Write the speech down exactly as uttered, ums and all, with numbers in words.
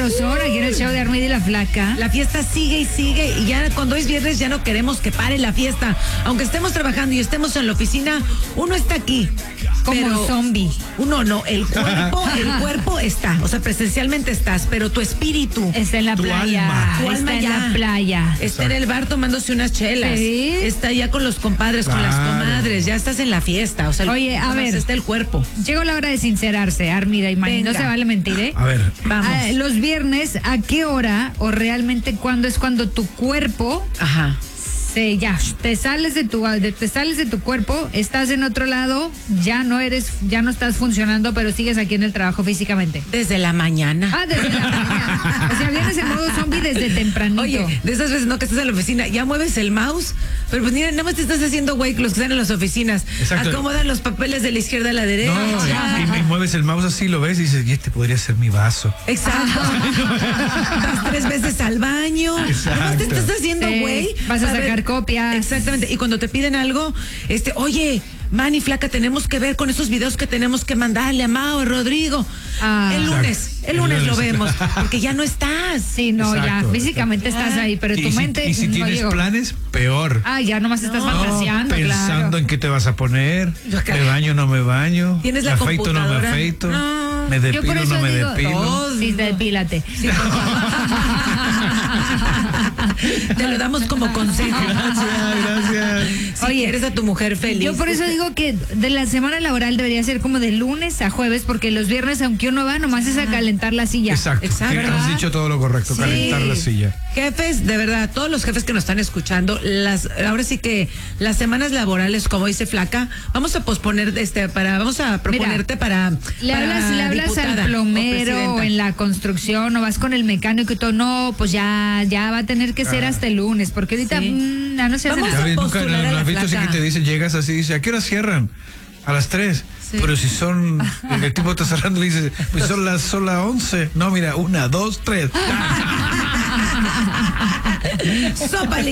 sabrosón aquí en el show de Armida y la Flaca. La fiesta sigue y sigue y ya cuando es viernes ya no queremos que pare la fiesta. Aunque estemos trabajando y estemos en la oficina, uno está aquí. Como pero zombie. Uno no, el cuerpo, el cuerpo está, o sea, presencialmente estás, pero tu espíritu Está en la Tu playa. alma. Tu Está alma en ya. la playa. está en el bar tomándose unas chelas. Sí. Está ya con los compadres, con las Claro. comadres, ya estás en la fiesta. O sea, Oye, a nada más ver. está el cuerpo. Llegó la hora de sincerarse, Armida y Manny. No Venga. se vale mentir, ¿eh? A ver, Vamos. Ah, los viernes, ¿a qué hora o realmente cuándo es cuando tu cuerpo Ajá. se ya te sales de tu de- te sales de tu cuerpo, estás en otro lado, ya no eres ya no estás funcionando, pero sigues aquí en el trabajo físicamente? Desde la mañana. Ah, desde la mañana. O sea, vienes en modo zombie desde tempranito. Oye, de esas veces no que estás en la oficina, ya mueves el mouse, pero pues mira, nada más te estás haciendo güey los que están en las oficinas. Exacto. Acomodan los papeles de la izquierda a la derecha. no, y, y mueves el mouse así, lo ves y dices, y este podría ser mi vaso. Exacto. Vas tres veces al baño. Exacto. Nada más te estás haciendo Sí, güey. vas a para sacar ver- copias. Exactamente. Y cuando te piden algo, este, oye, Manny, Flaca, tenemos que ver con esos videos que tenemos que mandarle a Mao y Rodrigo. Ah. el lunes, Exacto. el lunes El lo lunes. vemos, porque ya no estás. Sí, no, Exacto. ya físicamente estás ahí, pero Y tu si, mente y si no tienes llegó. planes, peor. Ah, ya nomás estás No, fantaseando, pensando claro. en qué te vas a poner, Yo acá- me baño, no me baño, ¿Tienes la me afeito, no me computadora? afeito, No. me Yo por depilo, eso no me digo, depilo. Todo. sí, depílate. Sí, por favor. Te lo damos como consejo. Gracias, gracias. Si Oye, quieres a tu mujer feliz. Yo por eso digo que de la semana laboral debería ser como de lunes a jueves, porque los viernes, aunque uno va, nomás es a calentar la silla. Exacto, Exacto. que has dicho todo lo correcto, Sí. calentar la silla. Jefes, de verdad, todos los jefes que nos están escuchando, las, ahora sí que las semanas laborales, como dice Flaca, vamos a posponer este para, vamos a proponerte para. Le para hablas, le hablas diputada al o plomero presidenta. o en la construcción o vas con el mecánico y todo, no, pues ya, ya va a tener que ser hasta el lunes, porque ahorita Sí. mm, ya no se hace Vamos Ya nada. a ves, nunca postular no, a no la has visto así Flaca. que te dice, llegas así y dice, ¿a qué hora cierran? A las tres. Sí. Pero si son, el tipo está cerrando y le dice, pues son las, son las once. No, mira, una, dos, tres. Sopa